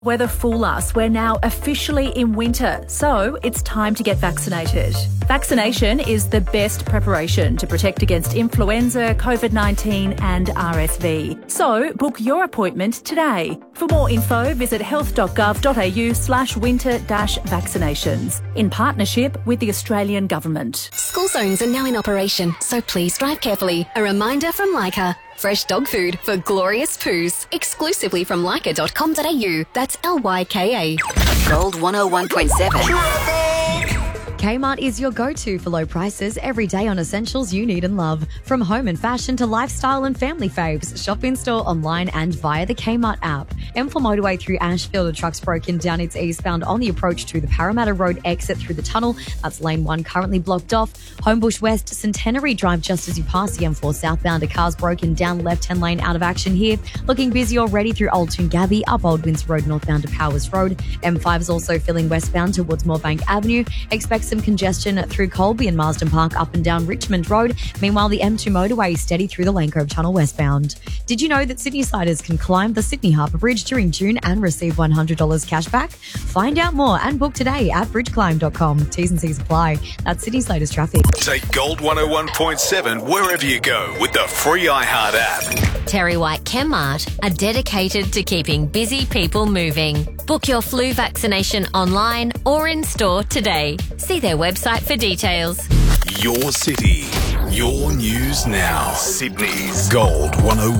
Weather fool us, we're now officially in winter, so it's time to get vaccinated. Vaccination is the best preparation to protect against influenza, COVID-19 and RSV. So book your appointment today. For more info, visit health.gov.au/winter-vaccinations in partnership with the Australian Government. School zones are now in operation, so please drive carefully. A reminder from Leica. Fresh dog food for glorious poos. Exclusively from leica.com.au. That's LYKA. Gold 101.7. Kmart is your go-to for low prices every day on essentials you need and love. From home and fashion to lifestyle and family faves. Shop in-store, online and via the Kmart app. M4 motorway through Ashfield, a truck's broken down its eastbound on the approach to the Parramatta Road exit through the tunnel. That's lane 1 currently blocked off. Homebush West, Centenary Drive just as you pass the M4 southbound. A car's broken down left-hand lane out of action here. Looking busy already through Old Toongabbie, up Old Windsor Road northbound to Powers Road. M5 is also filling westbound towards Moorebank Avenue. Expect some congestion through Colby and Marsden Park up and down Richmond Road. Meanwhile, the M2 motorway is steady through the Lane Cove Tunnel westbound. Did you know that Sydney Siders can climb the Sydney Harbour Bridge during June and receive $100 cash back? Find out more and book today at bridgeclimb.com. T's and C's apply. That's Sydney Siders traffic. Take Gold 101.7 wherever you go with the free iHeart app. Terry White Kmart are dedicated to keeping busy people moving. Book your flu vaccination online or in store today. See their website for details. Your city, your news now. Sydney's Gold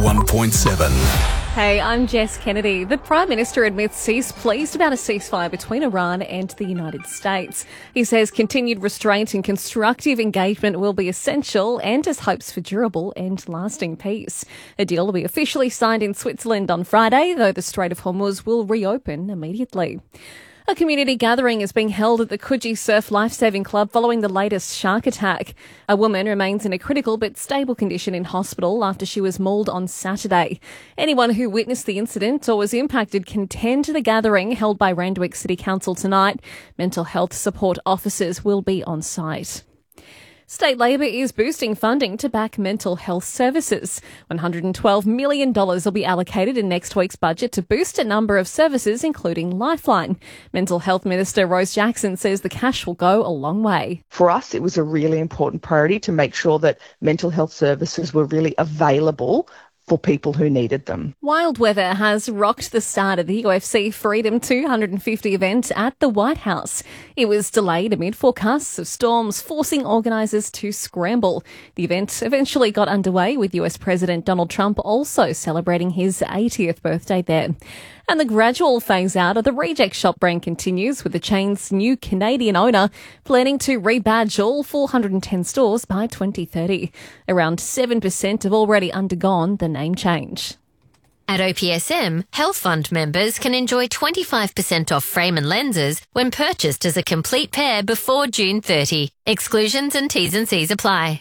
101.7. Hey, I'm Jess Kennedy. The Prime Minister admits he's pleased about a ceasefire between Iran and the United States. He says continued restraint and constructive engagement will be essential and has hopes for durable and lasting peace. A deal will be officially signed in Switzerland on Friday, though the Strait of Hormuz will reopen immediately. A community gathering is being held at the Coogee Surf Lifesaving Club following the latest shark attack. A woman remains in a critical but stable condition in hospital after she was mauled on Saturday. Anyone who witnessed the incident or was impacted can attend to the gathering held by Randwick City Council tonight. Mental health support officers will be on site. State Labor is boosting funding to back mental health services. $112 million will be allocated in next week's budget to boost a number of services, including Lifeline. Mental Health Minister Rose Jackson says the cash will go a long way. For us, it was a really important priority to make sure that mental health services were really available for people who needed them. Wild weather has rocked the start of the UFC Freedom 250 event at the White House. It was delayed amid forecasts of storms, forcing organisers to scramble. The event eventually got underway with US President Donald Trump also celebrating his 80th birthday there. And the gradual phase-out of the Reject Shop brand continues, with the chain's new Canadian owner planning to rebadge all 410 stores by 2030. Around 7% have already undergone the name change. At OPSM, Health Fund members can enjoy 25% off frame and lenses when purchased as a complete pair before June 30. Exclusions and T's and C's apply.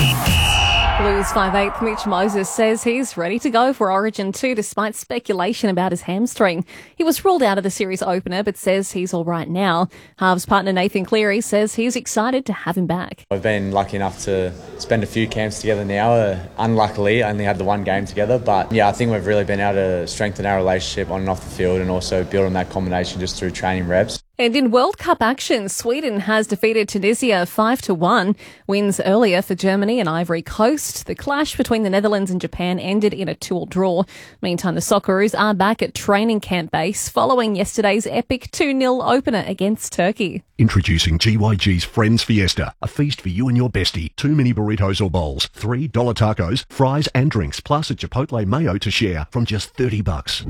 Blues 5'8" Mitch Moses says he's ready to go for Origin 2 despite speculation about his hamstring. He was ruled out of the series opener but says he's all right now. Halves partner Nathan Cleary says he's excited to have him back. I've been lucky enough to spend a few camps together now. Unluckily, I only had the one game together, but yeah, I think we've really been able to strengthen our relationship on and off the field and also build on that combination just through training reps. And in World Cup action, Sweden has defeated Tunisia 5-1. Wins earlier for Germany and Ivory Coast. The clash between the Netherlands and Japan ended in a 2-2 draw. Meantime, the Socceroos are back at training camp base following yesterday's epic 2-0 opener against Turkey. Introducing GYG's Friends Fiesta, a feast for you and your bestie. 2 mini burritos or bowls, $3 tacos, fries and drinks, plus a Chipotle mayo to share from just $30.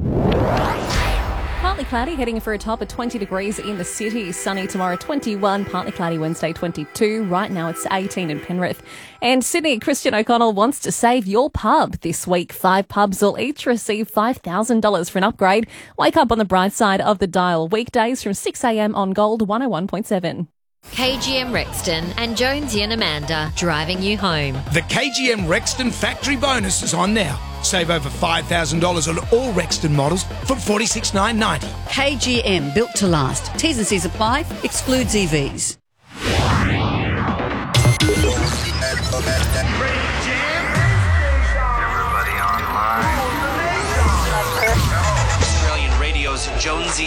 Partly cloudy, heading for a top of 20 degrees in the city. Sunny tomorrow, 21. Partly cloudy Wednesday, 22. Right now it's 18 in Penrith. And Sydney, Christian O'Connell wants to save your pub this week. 5 pubs will each receive $5,000 for an upgrade. Wake up on the bright side of the dial. Weekdays from 6 a.m. on Gold 101.7. KGM Rexton and Jonesy and Amanda driving you home. The KGM Rexton factory bonus is on now. Save over $5,000 on all Rexton models from $46,990. KGM, built to last. T's and C's apply. Excludes EVs. Australian radio's Jonesy.